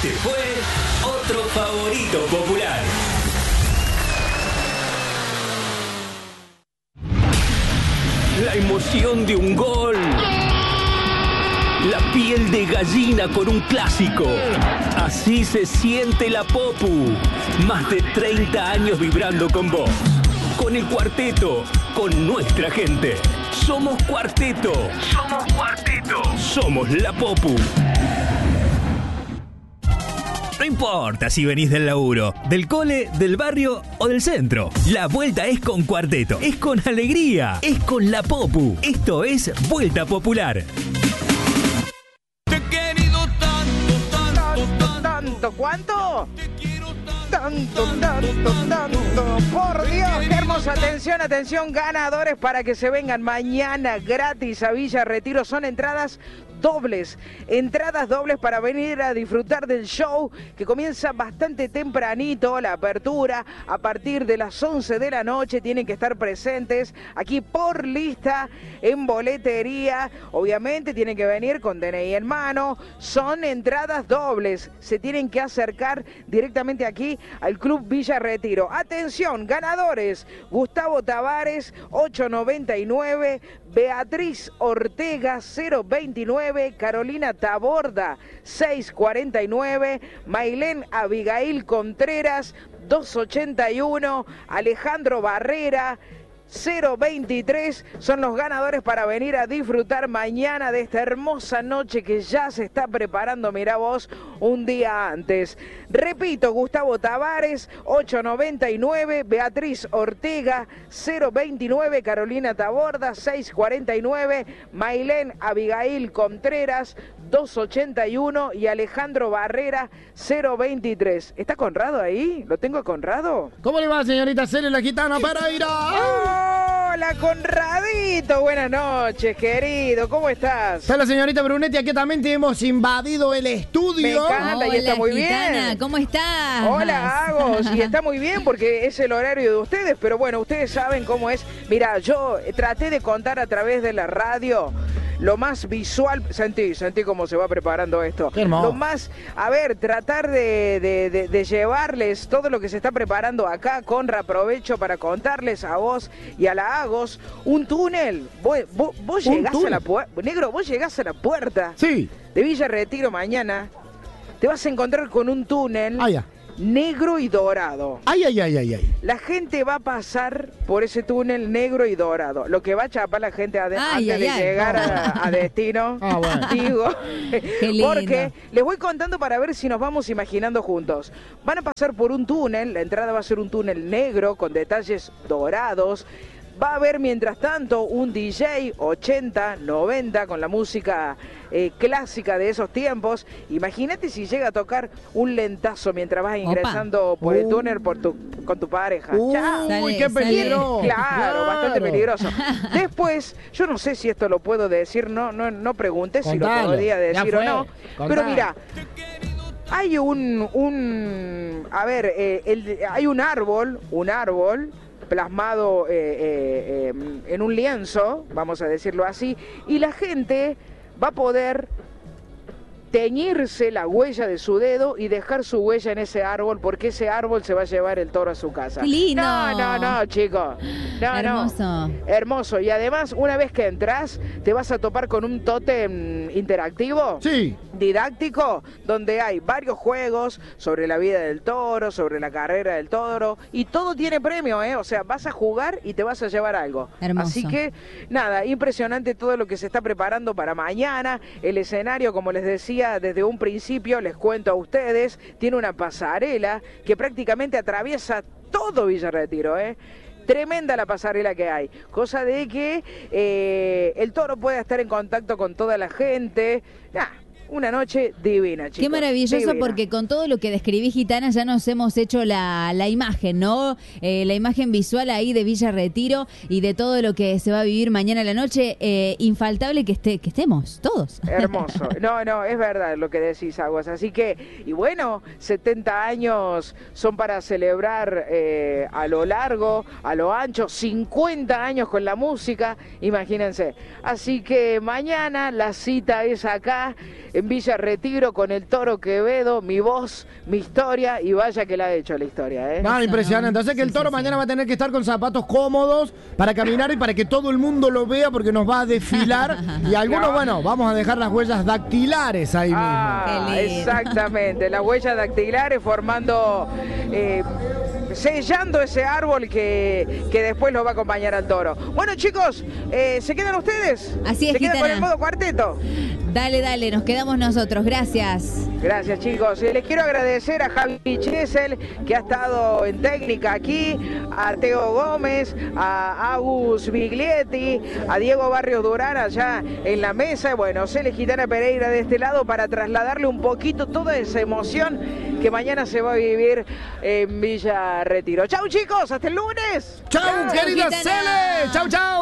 Este fue otro favorito popular. La emoción de un gol. La piel de gallina con un clásico. Así se siente la Popu. Más de 30 años vibrando con vos. Con el cuarteto. Con nuestra gente. Somos cuarteto. Somos cuarteto. Somos la Popu. No importa si venís del laburo, del cole, del barrio o del centro. La vuelta es con cuarteto. Es con alegría. Es con la Popu. Esto es Vuelta Popular. ¿Cuánto? Tanto. Por Dios, qué hermosa. Atención, ganadores para que se vengan mañana gratis a Villa Retiro. Son entradas dobles para venir a disfrutar del show que comienza bastante tempranito, la apertura a partir de las 11 de la noche. Tienen que estar presentes aquí por lista en boletería. Obviamente tienen que venir con DNI en mano. Son entradas dobles, se tienen que acercar directamente aquí al Club Villa Retiro. Atención, ganadores: Gustavo Tavares 8.99, Beatriz Ortega 0.29, Carolina Taborda 6.49, Mailén Abigail Contreras 2.81, Alejandro Barrera 0.23 son los ganadores para venir a disfrutar mañana de esta hermosa noche que ya se está preparando, mirá vos, un día antes. Repito, Gustavo Tavares 8.99, Beatriz Ortega 0.29, Carolina Taborda 6.49, Mailén Abigail Contreras 2.81 y Alejandro Barrera 0.23. ¿Está Conrado ahí? ¿Lo tengo a Conrado? ¿Cómo le va, señorita Cele, la gitana Pereira? Hola, Conradito. Buenas noches, querido. ¿Cómo estás? Está la señorita Brunetti, aquí también te hemos invadido el estudio. Me encanta. Hola, y está muy gitana, bien. ¿cómo estás? Hola, Agos. Y está muy bien porque es el horario de ustedes, pero bueno, ustedes saben cómo es. Mira, yo traté de contar a través de la radio lo más visual. Sentí cómo se va preparando esto. Qué hermoso. Lo más, tratar de llevarles todo lo que se está preparando acá. Conra, aprovecho para contarles a vos y a la Agos un túnel. Vos llegás a la puerta. Negro, vos llegás a la puerta. Sí. De Villa Retiro mañana. Te vas a encontrar con un túnel. Ya. Negro y dorado. Ay. La gente va a pasar por ese túnel negro y dorado. Lo que va a chapar la gente antes de llegar a destino. Bueno. Digo, Qué lindo. porque les voy contando para ver si nos vamos imaginando juntos. Van a pasar por un túnel, la entrada va a ser un túnel negro con detalles dorados. Va a haber, mientras tanto, un DJ 80, 90 con la música clásica de esos tiempos. Imagínate si llega a tocar un lentazo mientras vas ingresando por el túnel con tu pareja. Uy, qué peligro. Claro, bastante peligroso. Después, yo no sé si esto lo puedo decir, no pregunté si lo podía decir o no. Pero mira, hay hay un árbol plasmado en un lienzo, vamos a decirlo así, y la gente va a poder teñirse la huella de su dedo y dejar su huella en ese árbol, porque ese árbol se va a llevar el toro a su casa. ¡Qué lindo! No, chicos. Hermoso. Hermoso. Y además, una vez que entras, te vas a topar con un tótem interactivo. Sí. Didáctico, donde hay varios juegos sobre la vida del toro, sobre la carrera del toro, y todo tiene premio, o sea, vas a jugar y te vas a llevar algo. Hermoso. Así que, nada, impresionante todo lo que se está preparando para mañana. El escenario, como les decía desde un principio, les cuento a ustedes, tiene una pasarela que prácticamente atraviesa todo Villa Retiro, Tremenda la pasarela que hay, cosa de que el toro pueda estar en contacto con toda la gente. Una noche divina, chicos. Qué maravilloso, divina. porque con todo lo que describí, gitana, ya nos hemos hecho la imagen, ¿no? La imagen visual ahí de Villa Retiro y de todo lo que se va a vivir mañana a la noche. Infaltable que estemos todos. Hermoso. No, es verdad lo que decís, Aguas. Así que, y bueno, 70 años son para celebrar a lo largo, a lo ancho, 50 años con la música, imagínense. Así que mañana la cita es acá, en Villa Retiro con el Toro Quevedo, mi voz, mi historia, y vaya que la ha hecho la historia, ¿eh? No, impresionante. Así que el Toro mañana va a tener que estar con zapatos cómodos para caminar y para que todo el mundo lo vea porque nos va a desfilar. Y algunos, bueno, vamos a dejar las huellas dactilares ahí mismo. Exactamente, las huellas dactilares formando... sellando ese árbol que después lo va a acompañar al Toro. Bueno, chicos, ¿se quedan ustedes? Así es, ¿Se quedan Gitana. con el modo cuarteto? Dale, nos quedamos nosotros. Gracias. Gracias, chicos. Les quiero agradecer a Javi Chesel, que ha estado en técnica aquí, a Teo Gómez, a Agus Biglietti, a Diego Barrios Durán allá en la mesa. Bueno, Cele Gitana Pereira de este lado para trasladarle un poquito toda esa emoción que mañana se va a vivir en Villa Retiro. Chau, chicos, hasta el lunes. Chau, querida Gitana. Cele. Chau.